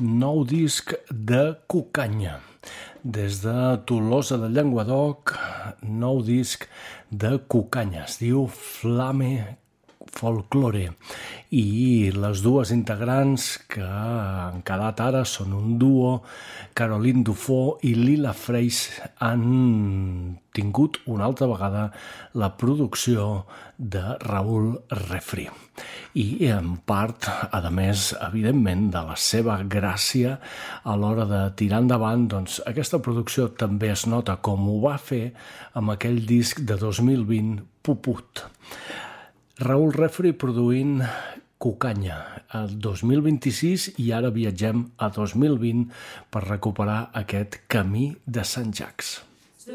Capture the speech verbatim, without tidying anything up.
nou disc de Cucanya. Des de Tolosa de Llenguadoc, nou disc de Cucanya. Es diu Flame Folklore. I les dues integrants que han quedat ara són un duo. Caroline Dufaux i Lila Freys han tingut una altra vegada la producció de Raül Refri. I en part, a més, evidentment, de la seva gràcia a l'hora de tirar endavant, doncs aquesta producció també es nota com ho va fer amb aquell disc de dos mil vint, Puput. Raül Refri produint Cucanya el dos mil vint-i-sis i ara viatgem a dos mil vint per recuperar aquest Camí de Sant Jacs.